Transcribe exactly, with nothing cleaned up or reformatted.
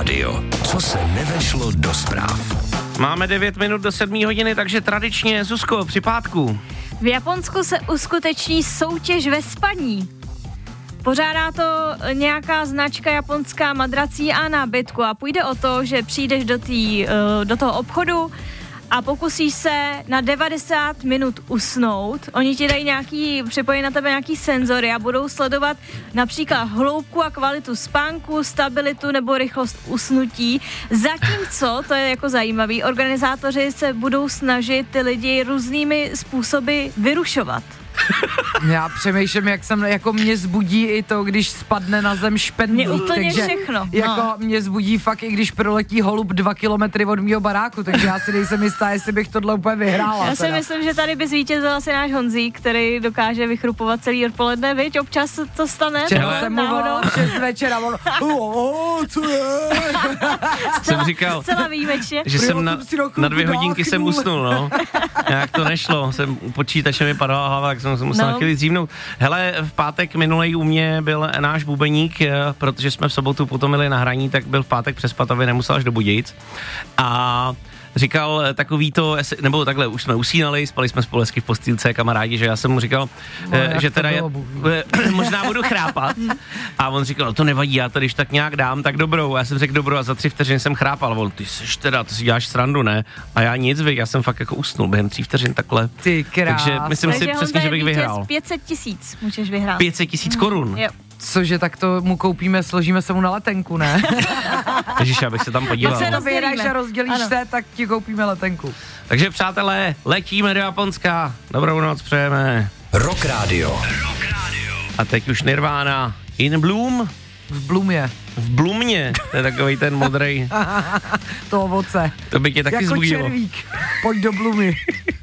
Radio. Co se nevešlo do zpráv. Máme devět minut do sedmé hodiny, takže tradičně, Zuzko, při pátku. V Japonsku se uskuteční soutěž ve spaní. Pořádá to nějaká značka japonská madrací a nábytku a půjde o to, že přijdeš do, tý, do toho obchodu a pokusíš se na devadesát minut usnout. Oni ti dají nějaký, připojí na tebe nějaký senzory a budou sledovat například hloubku a kvalitu spánku, stabilitu nebo rychlost usnutí. Zatímco, to je jako zajímavý, organizátoři se budou snažit ty lidi různými způsoby vyrušovat. Já přemýšlím, jak jsem, jako mě zbudí i to, když spadne na zem špendlík. Mě úplně takže všechno. No. Jako mě zbudí fakt, i když proletí holub dva kilometry od mýho baráku, takže já si nejsem jistá, jestli bych tohle úplně vyhrála. Já si teda. myslím, že tady by zvítězil asi náš Honzík, který dokáže vychrupovat celý odpoledne, viď? Občas to stane. Včera jsem mu volal šest večera, on, o, co je? Jsem říkal, zcela výjimečně. že jsem na, na dvě hodinky jsem usnul, no. Jak to nešlo, jsem u počítače mi padala hlava, tak jsem se musel No. na chvíli zřímnout. Hele, v pátek minulej u mě byl náš bubeník, protože jsme v sobotu potom byli na hraní, tak byl v pátek přes Patově, nemusel až do Budějic. A říkal takový to, nebo takhle, už jsme usínali, spali jsme spolu hezky v postýlce, kamarádi, že já jsem mu říkal, No, eh, že teda bylo, je, možná budu chrápat. A on říkal, no to nevadí, já to když tak nějak dám, tak dobrou. A já jsem řekl dobrou a za tři vteřiny jsem chrápal. On, ty seš teda, to si děláš srandu, ne? A já nic, vy, já jsem fakt jako usnul během tří vteřin takhle. Ty krás. Takže myslím si přesně, že bych vyhrál. pět set tisíc můžeš vyhrát. pět set tisíc korun. Jo. Cože, tak to mu koupíme, složíme se mu na letenku, ne? Ježiš, abych se tam podíval. To se To vyhraješ a rozdělíš Ano. se, tak ti koupíme letenku. Takže přátelé, letíme do Japonska. Dobrou noc přejeme. Rock Radio. A teď už Nirvana. In Bloom. V Blumě. V Blumě. To je takovej ten modrej. To ovoce. To by tě taky Jako zbudilo. červík. Pojď do Blumy.